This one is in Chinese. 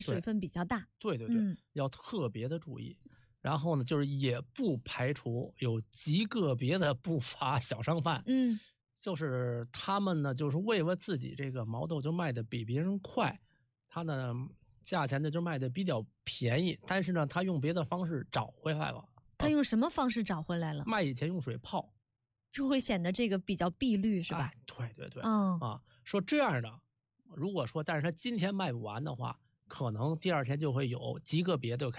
水分比较大。 对，要特别的注意。然后呢，就是也不排除有极个别的不法小商贩，就是他们呢，就是为了自己这个毛豆就卖的比别人快，他呢价钱呢就卖的比较便宜，但是呢，他用别的方式找回来了。 他用什么方式找回来了？ 卖以前用水泡， 就会显得这个比较碧绿，是吧？ 对，说这样的，如果说但是他今天卖不完的话，可能第二天就会有极个别的开始